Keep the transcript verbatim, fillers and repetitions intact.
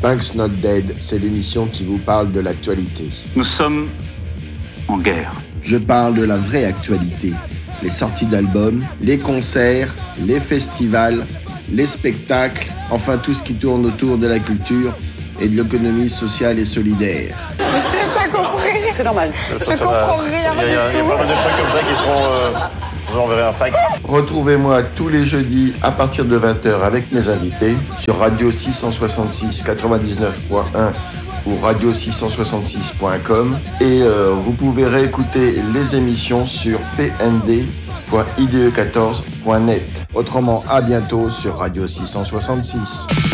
Punk's Not Dead, c'est l'émission qui vous parle de l'actualité. Nous sommes en guerre. Je parle de la vraie actualité. Les sorties d'albums, les concerts, les festivals, les spectacles, enfin tout ce qui tourne autour de la culture et de l'économie sociale et solidaire. J'ai pas compris. C'est normal. Je comprends rien du tout. Il y a pas mal de trucs comme ça qui seront... Euh, je vous enverrai un fax. Retrouvez-moi tous les jeudis à partir de vingt heures avec mes invités sur Radio six cent soixante-six quatre-vingt-dix-neuf point un ou radio six cent soixante-six point com et euh, vous pouvez réécouter les émissions sur p n d point i d e quatorze point net. Autrement, à bientôt sur Radio six cent soixante-six.